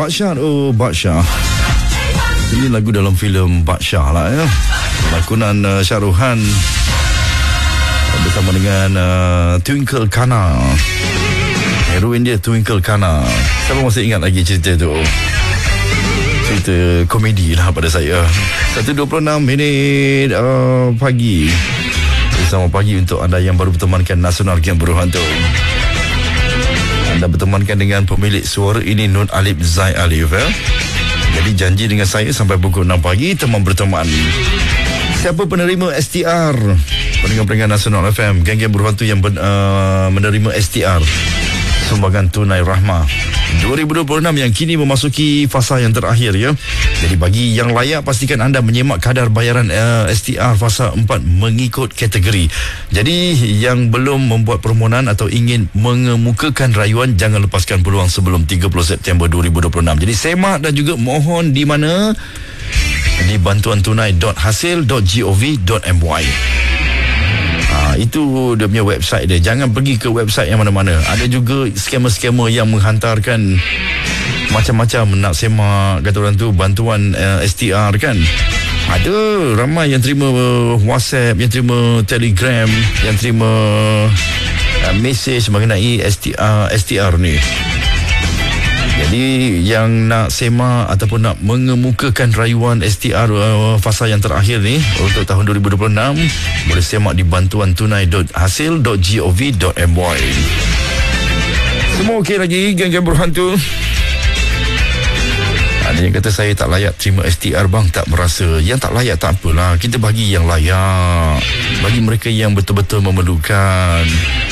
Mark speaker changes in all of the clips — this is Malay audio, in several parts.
Speaker 1: Badsyah. Oh, Badsyah. Ini lagu dalam filem Badsyah lah ya. Lakonan Syaruhan bersama dengan Twinkle Kana. Heroin dia Twinkle Kana. Siapa masih ingat lagi cerita tu? Cerita komedi lah pada saya. 1.26 minit pagi. Selamat pagi untuk anda yang baru bertemankan Nasional Game Berhantu. Anda bertemankan dengan pemilik suara ini, Nun Alif Zai Alif ya. Jadi janji dengan saya sampai pukul 6 pagi teman berteman. Siapa penerima STR? Pendengar-pendengar Nasional FM, geng-geng berhantu yang menerima STR, sumbangan tunai rahmah 2026 yang kini memasuki fasa yang terakhir ya. Jadi bagi yang layak, pastikan anda menyemak kadar bayaran STR fasa 4 mengikut kategori. Jadi yang belum membuat permohonan atau ingin mengemukakan rayuan, jangan lepaskan peluang sebelum 30 September 2026. Jadi semak dan juga mohon di mana? Di bantuantunai.hasil.gov.my. Itu dia punya website dia. Jangan pergi ke website yang mana-mana. Ada juga skamer-skamer yang menghantarkan macam-macam nak semak, kata orang tu, bantuan STR kan. Ada ramai yang terima WhatsApp, yang terima Telegram, yang terima mesej mengenai STR ni. Jadi yang nak semak ataupun nak mengemukakan rayuan STR fasa yang terakhir ni untuk tahun 2026, boleh semak di bantuantunai.hasil.gov.my. Semua okey lagi, geng-geng berhantu? Ada yang kata saya tak layak terima STR bang, tak berasa. Yang tak layak tak apalah, kita bagi yang layak, bagi mereka yang betul-betul memerlukan.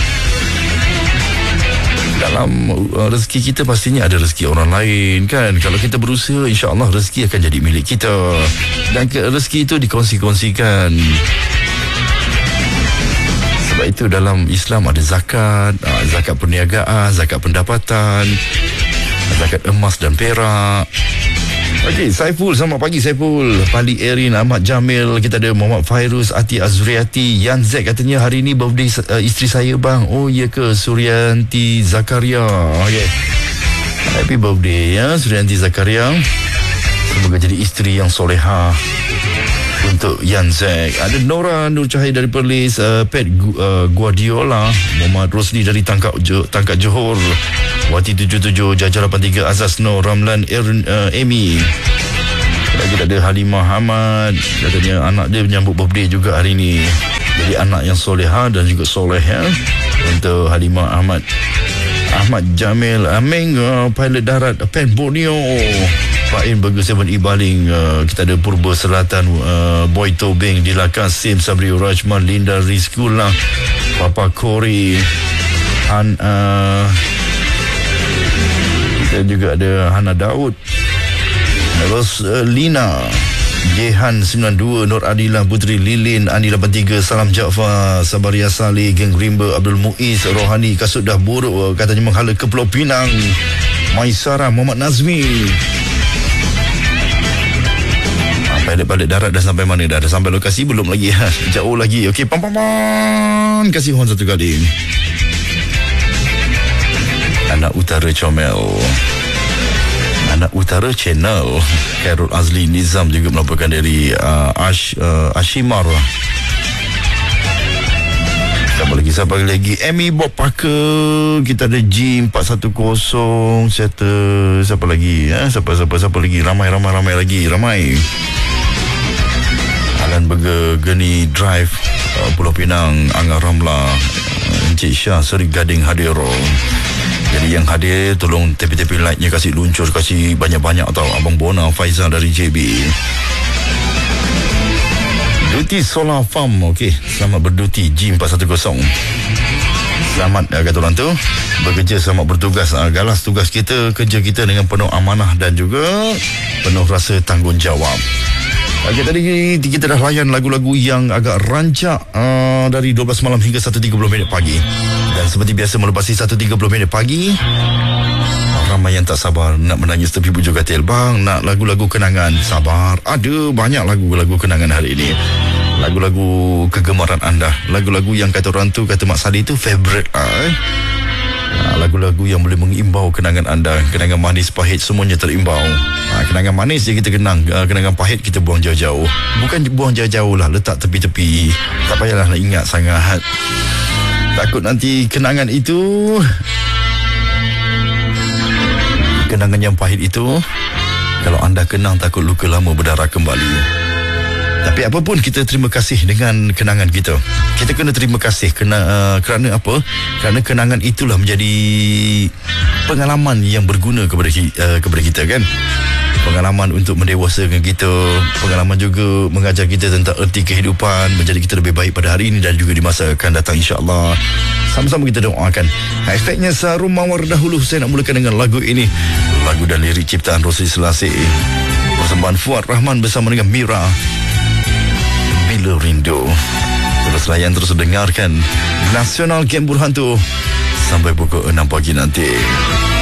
Speaker 1: Dalam rezeki kita pastinya ada rezeki orang lain kan. Kalau kita berusaha, insya-Allah rezeki akan jadi milik kita. Dan rezeki itu dikongsi-kongsikan. Sebab itu dalam Islam ada zakat, zakat perniagaan, zakat pendapatan, zakat emas dan perak. Okey, Saiful, selamat pagi Saiful. Pali Erin, Ahmad Jamil, kita ada Muhammad Fairuz, Ati Azriati, Yan Z katanya hari ni birthday isteri saya bang. Oh iya ke, Suryanti Zakaria. Okey. Happy birthday ya Suryanti Zakaria. Semoga jadi isteri yang soleha untuk Yan Z. Ada Nora Nur Cahaya dari Perlis, Pet Guardiola, Muhammad Rosli dari Tangkak Johor, Wati 77, Jajar 83, Azaz Nur, Ramlan Amy. Lagi ada Halimah Hamad, katanya anak dia menyambut birthday juga hari ni. Jadi anak yang soleha dan juga soleh ya. Untuk Halimah Ahmad Jamil, Ameng, pilot darat Pen Borneo, Fa'in Burger 7 Ibaling, kita ada Purba Selatan, Boy Tobing, Dila Kasim, Sabri Rajman, Linda Rizkula, Papa Kori, kita juga ada Hana Daud, Roslina, Jehan 92, Nur Adila Putri Lilin, Andi 83, Salam Jaafar, Sabaria Saleh, Geng Rimba, Abdul Muiz, Rohani Kasut dah buruk katanya menghala ke Pulau Pinang, Maisara, Muhammad Nazmi. Balik darat dah sampai mana dah? Dah sampai lokasi belum lagi? Jauh lagi. Okey, pam. Kasih horn satu kali. Anak Utara Comel, Anak Utara Channel, Khairul Azli Nizam juga melaporkan dari Ashimar. Siapa lagi? Amy Bob Parker, kita ada G410, siapa lagi? Siapa lagi? Ramai lagi. Alan Burger, Geni Drive, Pulau Pinang, Angah Ramla, Encik Syah, Seri Gading hadir. Jadi yang hadir, tolong tepi-tepi lightnya kasih luncur, kasih banyak-banyak tau. Abang Bona Faizal dari JB. Duty Solar Farm, okey, selamat berduti G410. Selamat kata orang tu, bekerja, selamat bertugas. Galas tugas kita, kerja kita dengan penuh amanah dan juga penuh rasa tanggungjawab. Okey, tadi kita dah layan lagu-lagu yang agak rancak dari 12 malam hingga 1.30 minit pagi. Dan seperti biasa melepasi 1.30 minit pagi, ramai yang tak sabar nak menangis tepi bujur katil. Bang, nak lagu-lagu kenangan. Sabar, ada banyak lagu-lagu kenangan hari ini. Lagu-lagu kegemaran anda, lagu-lagu yang kata orang tu, kata Mak Sadi tu favorite Lagu-lagu yang boleh mengimbau kenangan anda. Kenangan manis, pahit, semuanya terimbau. Kenangan manis je kita kenang, kenangan pahit kita buang jauh-jauh. Bukan buang jauh-jauh lah, letak tepi-tepi. Tak payahlah nak ingat sangat. Takut nanti kenangan itu, kenangan yang pahit itu, kalau anda kenang takut luka lama berdarah kembali. Tapi apapun, kita terima kasih dengan kenangan kita. Kita kena terima kasih kerana apa? Kerana kenangan itulah menjadi pengalaman yang berguna kepada kita kan. Pengalaman untuk mendewasakan kita, pengalaman juga mengajar kita tentang erti kehidupan, menjadi kita lebih baik pada hari ini dan juga di masa akan datang, insya-Allah. Sama-sama kita doakan. Hashtagnya Sarum Mawar dahulu. Saya nak mulakan dengan lagu ini. Lagu dan lirik ciptaan Rosli Selassie. Persembahan Fuad Rahman bersama dengan Mira. Bila Rindu. Terus layan, terus dengarkan Nasional Game Burhan tu sampai pukul 6 pagi nanti.